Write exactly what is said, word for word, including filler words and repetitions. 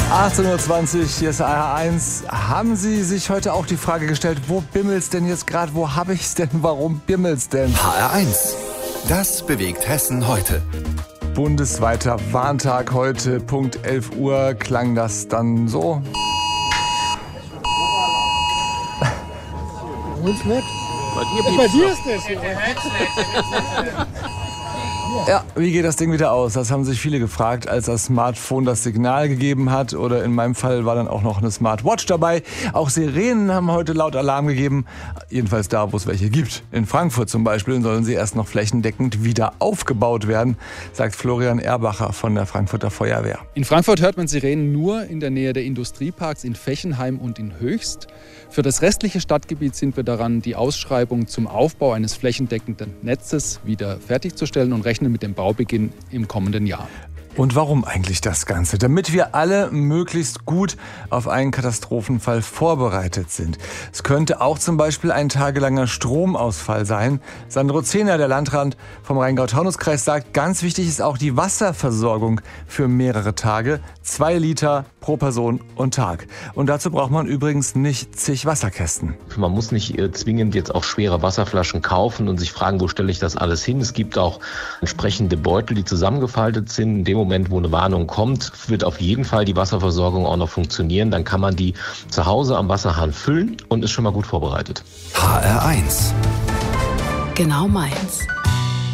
achtzehn Uhr zwanzig, hier ist A R eins. Haben Sie sich heute auch die Frage gestellt, wo bimmelt's denn jetzt gerade? Wo habe ich's denn? Warum bimmelt's denn? H R eins. Das bewegt Hessen heute. Bundesweiter Warntag heute, Punkt elf Uhr, klang das dann so. Uns nicht. Bei dir, Bei dir ist das. Ja, wie geht das Ding wieder aus? Das haben sich viele gefragt, als das Smartphone das Signal gegeben hat. Oder in meinem Fall war dann auch noch eine Smartwatch dabei. Auch Sirenen haben heute laut Alarm gegeben. Jedenfalls da, wo es welche gibt. In Frankfurt zum Beispiel sollen sie erst noch flächendeckend wieder aufgebaut werden, sagt Florian Erbacher von der Frankfurter Feuerwehr. In Frankfurt hört man Sirenen nur in der Nähe der Industrieparks in Fechenheim und in Höchst. Für das restliche Stadtgebiet sind wir daran, die Ausschreibung zum Aufbau eines flächendeckenden Netzes wieder fertigzustellen und rechnen mit dem Baubeginn im kommenden Jahr. Und warum eigentlich das Ganze? Damit wir alle möglichst gut auf einen Katastrophenfall vorbereitet sind. Es könnte auch zum Beispiel ein tagelanger Stromausfall sein. Sandro Zehner, der Landrat vom Rheingau-Taunus-Kreis, sagt, ganz wichtig ist auch die Wasserversorgung für mehrere Tage. Zwei Liter pro Person und Tag. Und dazu braucht man übrigens nicht zig Wasserkästen. Man muss nicht äh, zwingend jetzt auch schwere Wasserflaschen kaufen und sich fragen, wo stelle ich das alles hin. Es gibt auch entsprechende Beutel, die zusammengefaltet sind. In dem Moment, wo eine Warnung kommt, wird auf jeden Fall die Wasserversorgung auch noch funktionieren. Dann kann man die zu Hause am Wasserhahn füllen und ist schon mal gut vorbereitet. H R eins. Genau meins.